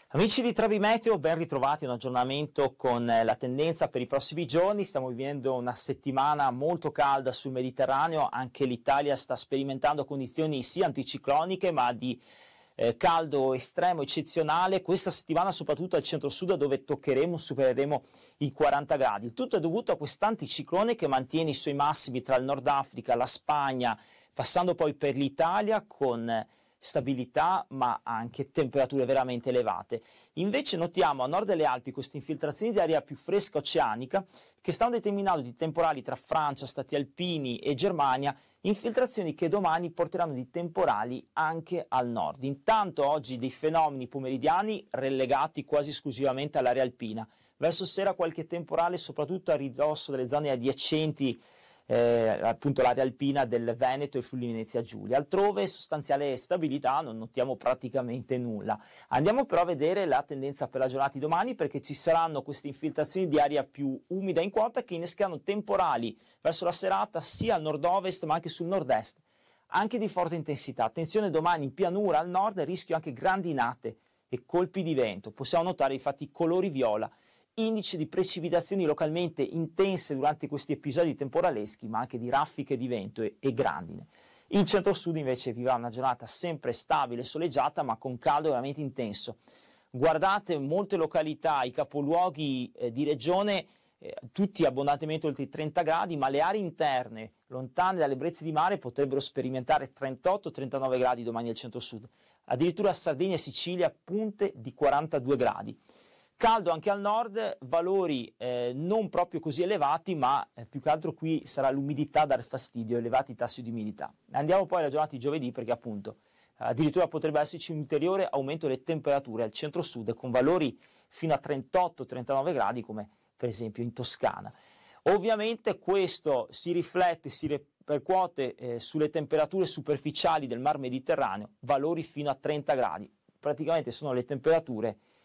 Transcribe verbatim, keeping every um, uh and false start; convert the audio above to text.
Amici di Trebi Meteo, ben ritrovati in un aggiornamento con la tendenza per i prossimi giorni. Stiamo vivendo una settimana molto calda sul Mediterraneo, anche l'Italia sta sperimentando condizioni sia anticicloniche ma di eh, caldo estremo eccezionale. Questa settimana soprattutto al centro-sud, dove toccheremo, supereremo i quaranta gradi. Il tutto è dovuto a quest'anticiclone che mantiene i suoi massimi tra il Nord Africa, la Spagna, passando poi per l'Italia con stabilità ma anche temperature veramente elevate. Invece notiamo a nord delle Alpi queste infiltrazioni di aria più fresca oceanica che stanno determinando di temporali tra Francia, Stati Alpini e Germania, infiltrazioni che domani porteranno di temporali anche al nord. Intanto oggi dei fenomeni pomeridiani relegati quasi esclusivamente all'area alpina. Verso sera qualche temporale soprattutto a ridosso delle zone adiacenti Eh, appunto l'area alpina del Veneto e Friuli Venezia Giulia. Altrove sostanziale stabilità, non notiamo praticamente nulla. Andiamo però a vedere la tendenza per la giornata di domani, perché ci saranno queste infiltrazioni di aria più umida in quota che innescheranno temporali verso la serata sia al nord-ovest ma anche sul nord-est, anche di forte intensità. Attenzione domani in pianura al nord, rischio anche grandinate e colpi di vento. Possiamo notare infatti i colori viola, indice di precipitazioni localmente intense durante questi episodi temporaleschi, ma anche di raffiche di vento e, e grandine. Il centro-sud invece vivrà una giornata sempre stabile, soleggiata, ma con caldo veramente intenso. Guardate molte località, i capoluoghi eh, di regione, eh, tutti abbondantemente oltre i trenta gradi, ma le aree interne, lontane dalle brezze di mare, potrebbero sperimentare trentotto trentanove gradi domani al centro-sud. Addirittura Sardegna e Sicilia punte di quarantadue gradi. Caldo anche al nord, valori eh, non proprio così elevati, ma eh, più che altro qui sarà l'umidità a dar fastidio, elevati tassi di umidità. Andiamo poi alla giornata di giovedì, perché appunto addirittura potrebbe esserci un ulteriore aumento delle temperature al centro-sud con valori fino a trentotto trentanove gradi, come per esempio in Toscana. Ovviamente questo si riflette, si ripercuote eh, sulle temperature superficiali del mar Mediterraneo, valori fino a trenta gradi. Praticamente sono le temperature